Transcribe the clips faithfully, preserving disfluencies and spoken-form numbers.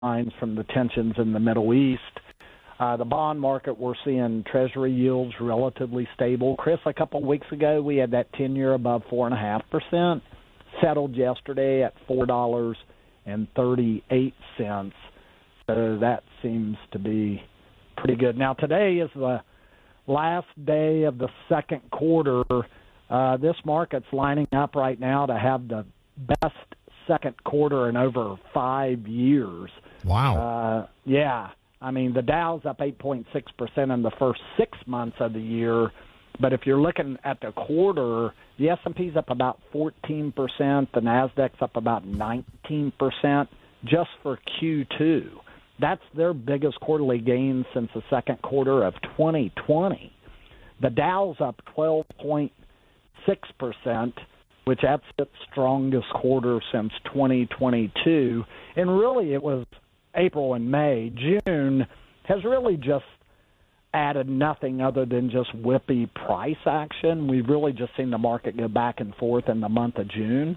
headlines from the tensions in the Middle East. Uh, the bond market, we're seeing Treasury yields relatively stable. Chris, a couple of weeks ago, we had that ten-year above four point five percent, settled yesterday at four dollars and thirty-eight cents. So that seems to be pretty good. Now, today is the last day of the second quarter. Uh, this market's lining up right now to have the best second quarter in over five years. Wow. Uh, yeah. I mean, the Dow's up eight point six percent in the first six months of the year. But if you're looking at the quarter, the S and P's up about fourteen percent. The NASDAQ's up about nineteen percent just for Q two. That's their biggest quarterly gain since the second quarter of twenty twenty. The Dow's up twelve point six percent, which that's its strongest quarter since twenty twenty-two. And really it was April and May. June has really just added nothing other than just whippy price action. We've really just seen the market go back and forth in the month of June.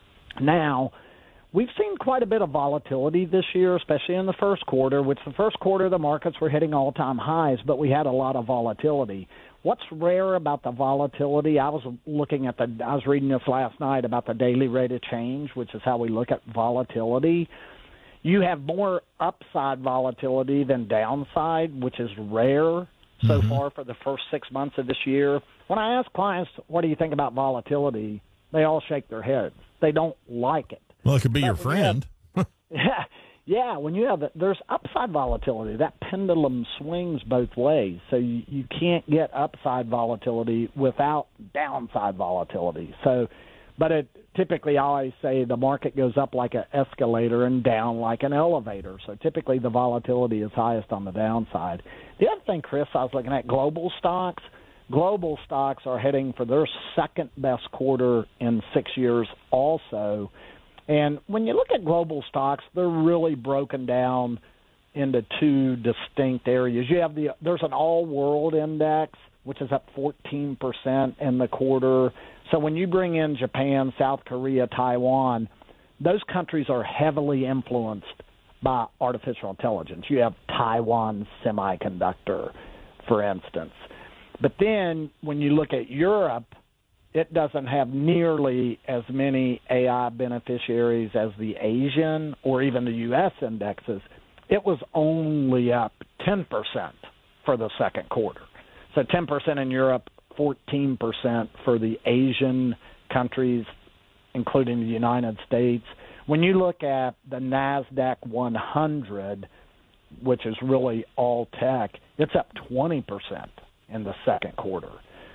Now, we've seen quite a bit of volatility this year, especially in the first quarter, which the first quarter the markets were hitting all-time highs, but we had a lot of volatility. What's rare about the volatility? I was looking at the, I was reading this last night about the daily rate of change, which is how we look at volatility. You have more upside volatility than downside, which is rare so mm-hmm. far for the first six months of this year. When I ask clients, what do you think about volatility, they all shake their heads. They don't like it. Well, it could be but your friend. Have, yeah, yeah. When you have the, there's upside volatility. That pendulum swings both ways, so you, you can't get upside volatility without downside volatility. So, but it typically, I always say the market goes up like an escalator and down like an elevator. So typically, the volatility is highest on the downside. The other thing, Chris, I was looking at global stocks. Global stocks are heading for their second best quarter in six years also. And when you look at global stocks, they're really broken down into two distinct areas. You have the there's an all-world index, which is up fourteen percent in the quarter. So when you bring in Japan, South Korea, Taiwan, those countries are heavily influenced by artificial intelligence. You have Taiwan Semiconductor, for instance. But then when you look at Europe, it doesn't have nearly as many A I beneficiaries as the Asian or even the U S indexes. It was only up ten percent for the second quarter. So ten percent in Europe, fourteen percent for the Asian countries, including the United States. When you look at the NASDAQ one hundred, which is really all tech, it's up twenty percent in the second quarter.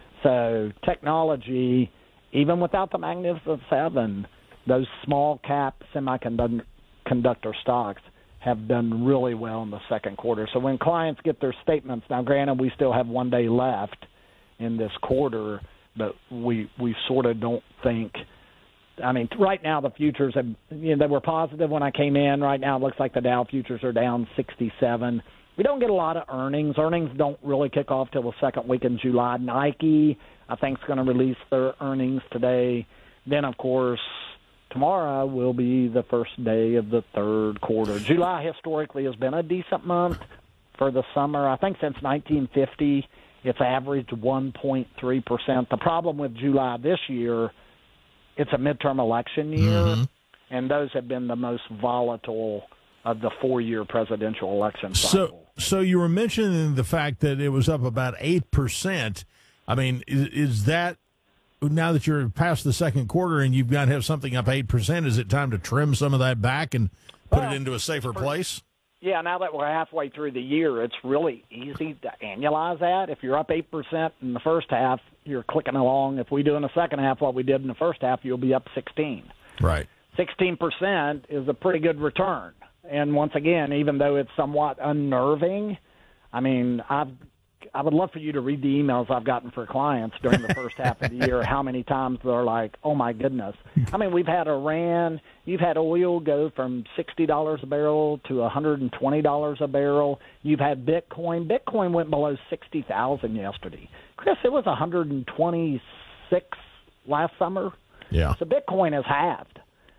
So technology, even without the Magnificent Seven, those small-cap semiconductor stocks have done really well in the second quarter. So when clients get their statements, now granted we still have one day left in this quarter, but we we sort of don't think, I mean, right now the futures, have, you know, they were positive when I came in. Right now it looks like the Dow futures are down sixty-seven. We don't get a lot of earnings. Earnings don't really kick off till the second week in July. Nike, I think, is going to release their earnings today. Then, of course, tomorrow will be the first day of the third quarter. July historically has been a decent month for the summer. I think since nineteen fifty, it's averaged one point three percent. The problem with July this year, it's a midterm election year, mm-hmm. and those have been the most volatile of the four-year presidential election cycle. So, so you were mentioning the fact that it was up about eight percent. I mean, is, is that, now that you're past the second quarter and you've got to have something up eight percent, is it time to trim some of that back and put well, it into a safer for, place? Yeah, now that we're halfway through the year, it's really easy to annualize that. If you're up eight percent in the first half, you're clicking along. If we do in the second half what we did in the first half, you'll be up sixteen. Right. sixteen percent is a pretty good return. And once again, even though it's somewhat unnerving, I mean, I've, I would love for you to read the emails I've gotten for clients during the first half of the year, how many times they're like, oh, my goodness. I mean, we've had Iran, you've had oil go from sixty dollars a barrel to one hundred twenty dollars a barrel. You've had Bitcoin. Bitcoin went below sixty thousand yesterday. Chris, it was one hundred twenty-six last summer. Yeah. So Bitcoin has halved.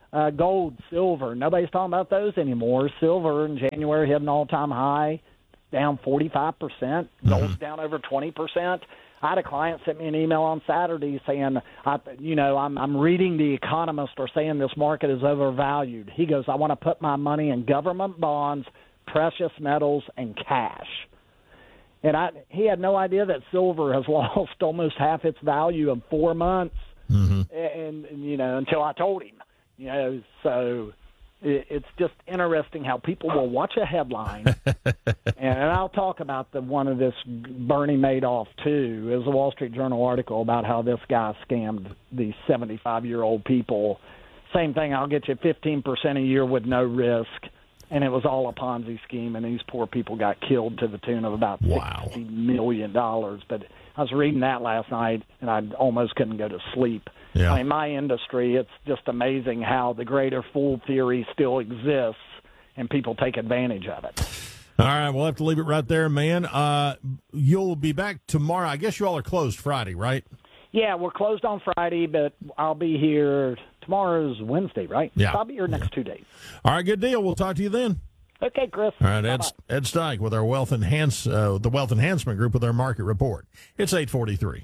Uh, gold, silver, nobody's talking about those anymore. Silver in January hit an all-time high, down forty-five percent. Gold's mm-hmm. down over twenty percent. I had a client sent me an email on Saturday saying, I, you know, I'm, I'm reading The Economist or saying this market is overvalued. He goes, I want to put my money in government bonds, precious metals, and cash. And I, he had no idea that silver has lost almost half its value in four months. Mm-hmm. And, and, you know, until I told him, you know, so it, it's just interesting how people will watch a headline. And I'll talk about the one of this Bernie Madoff, too. There's a Wall Street Journal article about how this guy scammed these seventy-five-year-old people. Same thing, I'll get you fifteen percent a year with no risk. And it was all a Ponzi scheme, and these poor people got killed to the tune of about wow. sixty million dollars. But I was reading that last night, and I almost couldn't go to sleep. Yeah. I mean, my industry, it's just amazing how the greater fool theory still exists, and people take advantage of it. All right, we'll have to leave it right there, man. Uh, you'll be back tomorrow. I guess you all are closed Friday, right? Yeah, we're closed on Friday, but I'll be here. Tomorrow's Wednesday, right? Yeah. So I'll be here next two days. All right, good deal. We'll talk to you then. Okay, Chris. All right, Ed, Ed Steich with our Wealth Enhance, uh, the Wealth Enhancement Group with our market report. It's eight forty-three.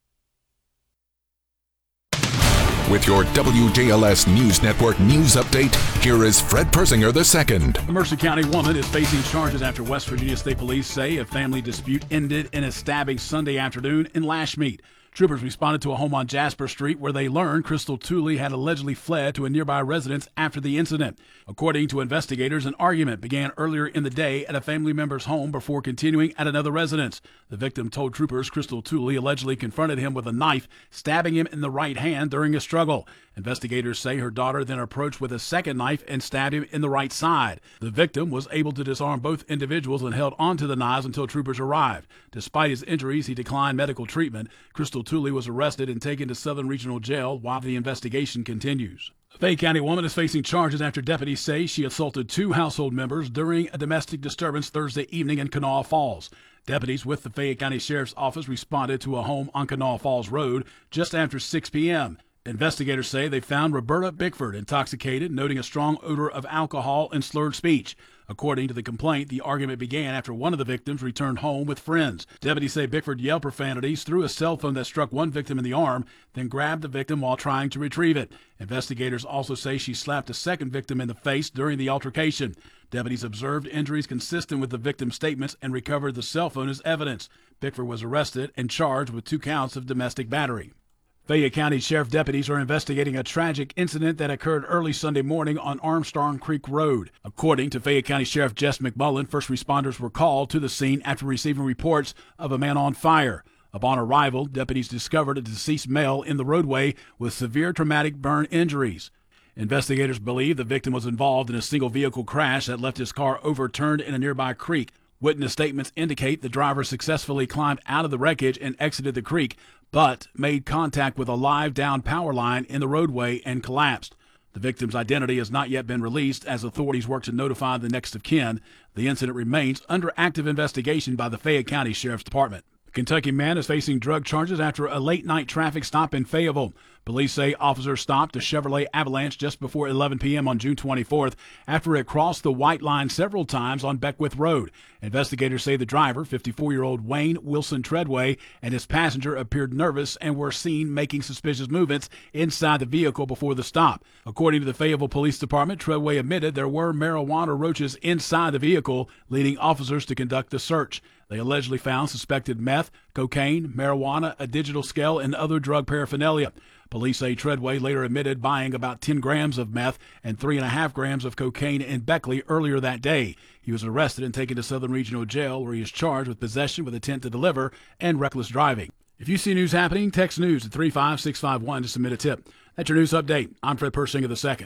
With your W J L S News Network news update, here is Fred Persinger the second. A Mercer County woman is facing charges after West Virginia State Police say a family dispute ended in a stabbing Sunday afternoon in Lashmead. Troopers responded to a home on Jasper Street where they learned Crystal Tooley had allegedly fled to a nearby residence after the incident. According to investigators, an argument began earlier in the day at a family member's home before continuing at another residence. The victim told troopers Crystal Tooley allegedly confronted him with a knife, stabbing him in the right hand during a struggle. Investigators say her daughter then approached with a second knife and stabbed him in the right side. The victim was able to disarm both individuals and held onto the knives until troopers arrived. Despite his injuries, he declined medical treatment. Crystal Tooley was arrested and taken to Southern Regional Jail while the investigation continues. A Fayette County woman is facing charges after deputies say she assaulted two household members during a domestic disturbance Thursday evening in Kanawha Falls. Deputies with the Fayette County Sheriff's Office responded to a home on Kanawha Falls Road just after six p.m. Investigators say they found Roberta Bickford intoxicated, noting a strong odor of alcohol and slurred speech. According to the complaint, the argument began after one of the victims returned home with friends. Deputies say Bickford yelled profanities, threw a cell phone that struck one victim in the arm, then grabbed the victim while trying to retrieve it. Investigators also say she slapped a second victim in the face during the altercation. Deputies observed injuries consistent with the victim's statements and recovered the cell phone as evidence. Bickford was arrested and charged with two counts of domestic battery. Fayette County Sheriff deputies are investigating a tragic incident that occurred early Sunday morning on Armstrong Creek Road. According to Fayette County Sheriff Jess McMullen, first responders were called to the scene after receiving reports of a man on fire. Upon arrival, deputies discovered a deceased male in the roadway with severe traumatic burn injuries. Investigators believe the victim was involved in a single vehicle crash that left his car overturned in a nearby creek. Witness statements indicate the driver successfully climbed out of the wreckage and exited the creek, but made contact with a live down power line in the roadway and collapsed. The victim's identity has not yet been released as authorities work to notify the next of kin. The incident remains under active investigation by the Fayette County Sheriff's Department. A Kentucky man is facing drug charges after a late-night traffic stop in Fayetteville. Police say officers stopped a Chevrolet Avalanche just before eleven p.m. on June twenty-fourth after it crossed the white line several times on Beckwith Road. Investigators say the driver, fifty-four-year-old Wayne Wilson Treadway, and his passenger appeared nervous and were seen making suspicious movements inside the vehicle before the stop. According to the Fayetteville Police Department, Treadway admitted there were marijuana roaches inside the vehicle, leading officers to conduct the search. They allegedly found suspected meth, cocaine, marijuana, a digital scale, and other drug paraphernalia. Police say Treadway later admitted buying about ten grams of meth and three and a half grams of cocaine in Beckley earlier that day. He was arrested and taken to Southern Regional Jail, where he is charged with possession with intent to deliver and reckless driving. If you see news happening, text news at three five six five one to submit a tip. That's your news update. I'm Fred Persinger the second.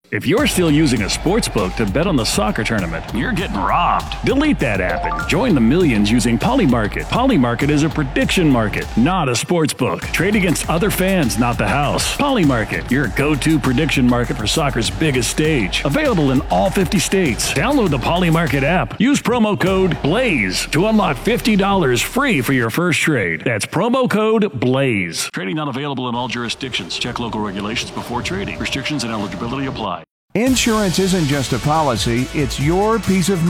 If you're still using a sports book to bet on the soccer tournament, you're getting robbed. Delete that app and join the millions using Polymarket. Polymarket is a prediction market, not a sports book. Trade against other fans, not the house. Polymarket, your go-to prediction market for soccer's biggest stage. Available in all fifty states. Download the Polymarket app. Use promo code BLAZE to unlock fifty dollars free for your first trade. That's promo code BLAZE. Trading not available in all jurisdictions. Check local regulations before trading. Restrictions and eligibility apply. Insurance isn't just a policy, it's your peace of mind.